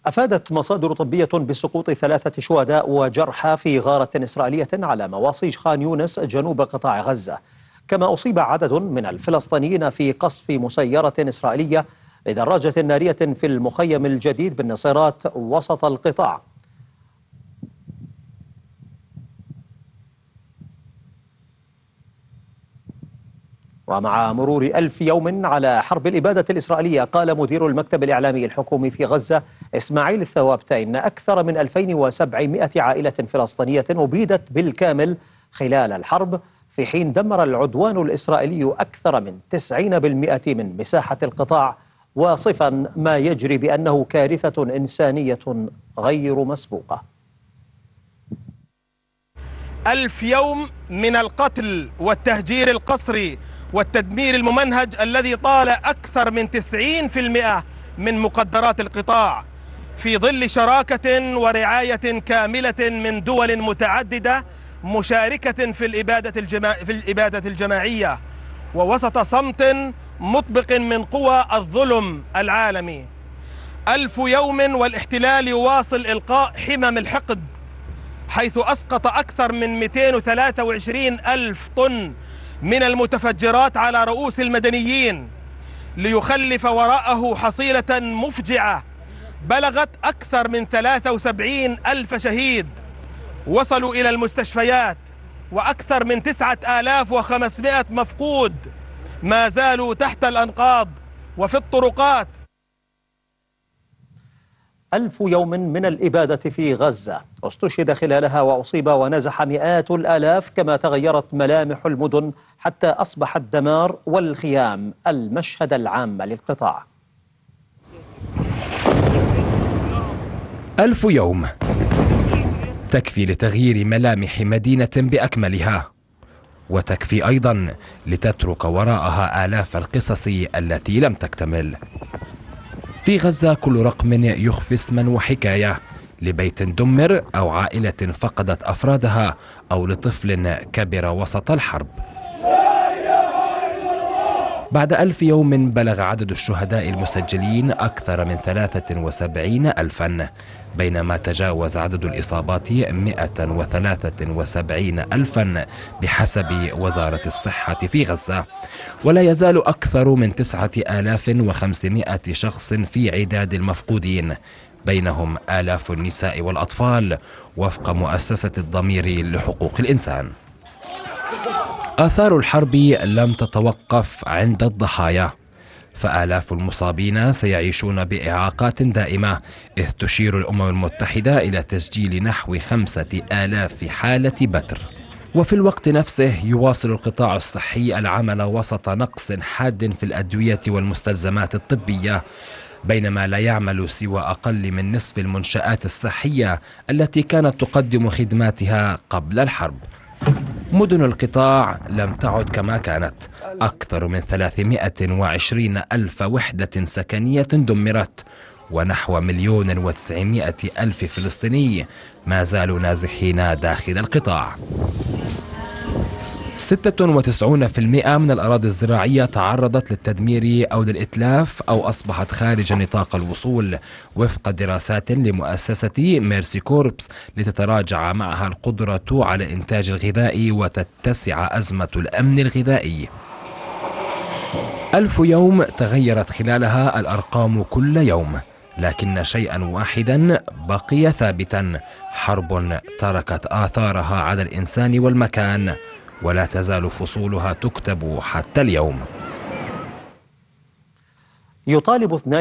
أفادت مصادر طبية بسقوط 3 شهداء وجرحى في غارة إسرائيلية على مواصي خان يونس جنوب قطاع غزة. كما أصيب عدد من الفلسطينيين في قصف مسيرة إسرائيلية لدراجة نارية في المخيم الجديد بالنصيرات وسط القطاع. ومع مرور 1000 يوم على حرب الإبادة الإسرائيلية، قال مدير المكتب الإعلامي الحكومي في غزة إسماعيل الثوابتة إن أكثر من 2700 عائلة فلسطينية أبيدت بالكامل خلال الحرب، في حين دمر العدوان الإسرائيلي أكثر من 90% من مساحة القطاع، واصفا ما يجري بأنه كارثة إنسانية غير مسبوقة. 1000 يوم من القتل والتهجير القسري والتدمير الممنهج الذي طال أكثر من 90% من مقدرات القطاع، في ظل شراكة ورعاية كاملة من دول متعددة مشاركة في الإبادة الجماعية، ووسط صمت مطبق من قوى الظلم العالمي. 1000 يوم والاحتلال يواصل إلقاء حمم الحقد، حيث أسقط أكثر من 223 ألف طن من المتفجرات على رؤوس المدنيين، ليخلف وراءه حصيلة مفجعة بلغت أكثر من 73 ألف شهيد وصلوا إلى المستشفيات، وأكثر من 9500 مفقود ما زالوا تحت الأنقاض وفي الطرقات. 1000 يوم من الإبادة في غزة، استشهد خلالها وأصيب ونزح مئات الآلاف، كما تغيرت ملامح المدن حتى أصبح الدمار والخيام المشهد العام للقطاع. 1000 يوم تكفي لتغيير ملامح مدينة بأكملها، وتكفي أيضا لتترك وراءها آلاف القصص التي لم تكتمل. في غزة كل رقم يخفي اسما وحكاية لبيت دمر أو عائلة فقدت أفرادها أو لطفل كبر وسط الحرب. بعد 1000 يوم بلغ عدد الشهداء المسجلين أكثر من 73 ألفا، بينما تجاوز عدد الإصابات 173 ألفا بحسب وزارة الصحة في غزة، ولا يزال أكثر من 9500 شخص في عداد المفقودين، بينهم آلاف النساء والأطفال وفق مؤسسة الضمير لحقوق الإنسان. آثار الحرب لم تتوقف عند الضحايا، فآلاف المصابين سيعيشون بإعاقات دائمة، إذ تشير الأمم المتحدة إلى تسجيل نحو 5000 حالة بتر. وفي الوقت نفسه يواصل القطاع الصحي العمل وسط نقص حاد في الأدوية والمستلزمات الطبية، بينما لا يعمل سوى أقل من نصف المنشآت الصحية التي كانت تقدم خدماتها قبل الحرب. مدن القطاع لم تعد كما كانت، أكثر من 320 ألف وحدة سكنية دمرت، ونحو 1,900,000 فلسطيني ما زالوا نازحين داخل القطاع. 96% من الأراضي الزراعية تعرضت للتدمير أو للإتلاف أو أصبحت خارج نطاق الوصول، وفق دراسات لمؤسسة ميرسي كوربس، لتتراجع معها القدرة على الإنتاج الغذائي وتتسع أزمة الأمن الغذائي. 1000 يوم تغيرت خلالها الأرقام كل يوم، لكن شيئا واحدا بقي ثابتا: حرب تركت آثارها على الإنسان والمكان، ولا تزال فصولها تكتب حتى اليوم. يطالب